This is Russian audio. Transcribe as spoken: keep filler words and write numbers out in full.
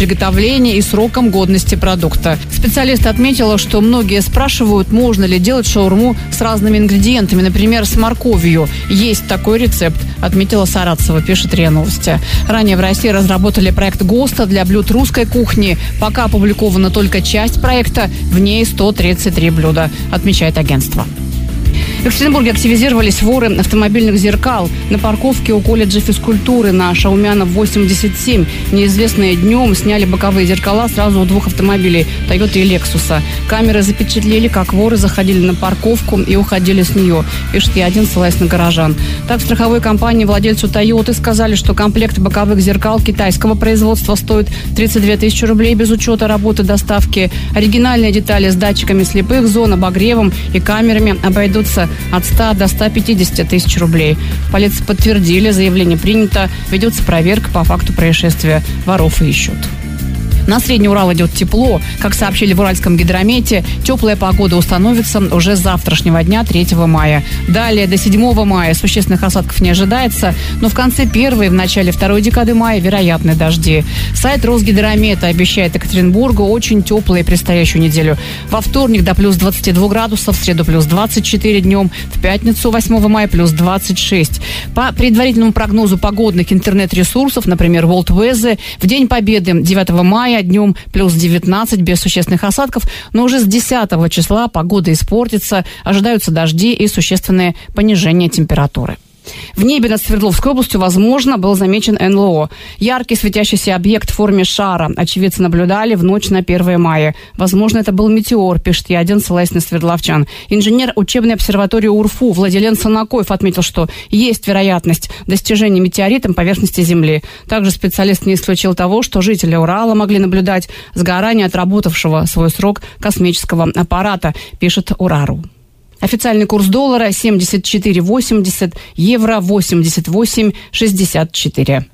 приготовления и сроком годности продукта. Специалист отметила, что многие спрашивают, можно ли делать шаурму с разными ингредиентами, например, с морковью. Есть такой рецепт, отметила Саратцева, пишет РИА Новости. Ранее в России разработали проект ГОСТа для блюд русской кухни. Пока опубликована только часть проекта, в ней сто тридцать три блюда, отмечает агентство. В Екатеринбурге активизировались воры автомобильных зеркал. На парковке у колледжа физкультуры на Шаумяна восемьдесят семь неизвестные днем сняли боковые зеркала сразу у двух автомобилей Тойоты и Лексуса. Камеры запечатлели, как воры заходили на парковку и уходили с нее, пишет Я один, ссылаясь на горожан. Так, в страховой компании владельцу Тойоты сказали, что комплект боковых зеркал китайского производства стоит тридцать две тысячи рублей без учета работы доставки. Оригинальные детали с датчиками слепых зон, обогревом и камерами обойдутся от ста до ста пятидесяти тысяч рублей. В полиции подтвердили, заявление принято, ведется проверка по факту происшествия. Воров ищут. На Средний Урал идет тепло. Как сообщили в Уральском гидромете, теплая погода установится уже с завтрашнего дня, третьего мая. Далее до седьмого мая существенных осадков не ожидается, но в конце первой и в начале второй декады мая вероятны дожди. Сайт Росгидромета обещает Екатеринбургу очень теплую предстоящую неделю. Во вторник до плюс двадцати двух градусов, в среду плюс двадцать четыре днем, в пятницу восьмого мая плюс двадцать шесть. По предварительному прогнозу погодных интернет-ресурсов, например, World Weather, в День Победы девятого мая днем плюс девятнадцать без существенных осадков, но уже с десятого числа погода испортится, ожидаются дожди и существенное понижение температуры. В небе над Свердловской областью, возможно, был замечен эн эл о. Яркий светящийся объект в форме шара очевидцы наблюдали в ночь на первое мая. Возможно, это был метеор, пишет Я один, ссылаясь на свердловчан. Инженер учебной обсерватории УРФУ Владилен Санакоев отметил, что есть вероятность достижения метеоритом поверхности Земли. Также специалист не исключил того, что жители Урала могли наблюдать сгорание отработавшего свой срок космического аппарата, пишет Урару. Официальный курс доллара семьдесят четыре восемьдесят, евро восемьдесят восемь шестьдесят четыре.